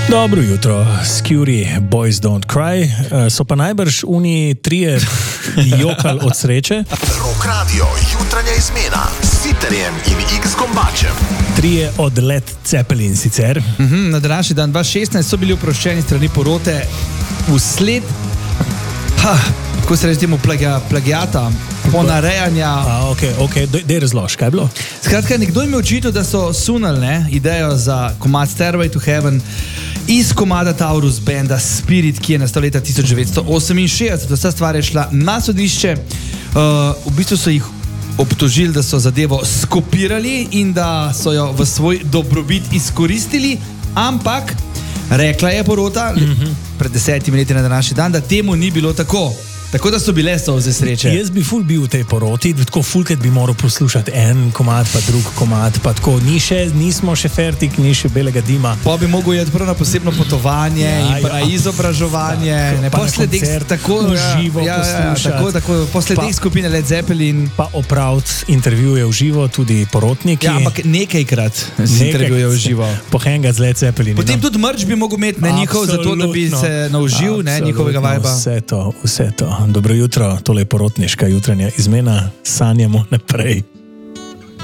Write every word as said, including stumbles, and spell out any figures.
Dobro jutro, Skuri, Boys Don't Cry. So pa najbrž uni trije jokal od sreče. Rock Radio, jutranja izmena s Siterjem in X-Gombačem. Trije od Led Zeppelin sicer. Mm-hmm, na današnji dan dva tisoč šestnajst so bili oproščeni strani porote vsled, ha, kako se reči temu, plagia, plagiata, ponarejanja. A, ok, ok, dej razlož, kaj je bilo? Skratka, nekdo jim je očital, da so sunali ne, idejo za komad Stairway to Heaven iz komada Taurus benda Spirit, ki je nastal leta tisoč devetsto oseminšestdeset. Vsa stvar je šla na sodišče. Uh, v bistvu so jih obtožili, da so zadevo skopirali in da so jo v svoj dobrobit izkoristili, ampak rekla je porota mm-hmm. pred desetimi leti na današnji dan, da temu ni bilo tako. Tako da so bile solze sreče. Jaz bi ful bil v tej poroti, tako fulket bi moral poslušati en komad, pa drug komad, pa tako ni še, nismo še fertik, ni še belega dima. Pa bi mogel jeti prvo na posebno potovanje ja, in pa ja, izobraževanje. Ja, ne, pa posle na koncert, tako uživo ja, poslušati. Ja, tako, tako, posle teh skupine Led Zeppelin. Pa opraviti intervjuje v živo, tudi porotniki. Ja, ampak nekajkrat si intervjuje v živo. Pohengati z Led Zeppelin. Potem no. tudi merch bi mogel imeti ne, njihov, zato da bi se naužil ne, njihovega vajba. Vse to, vse to. Dobro jutro, tole je porotniška jutranja izmena, sanjamo naprej.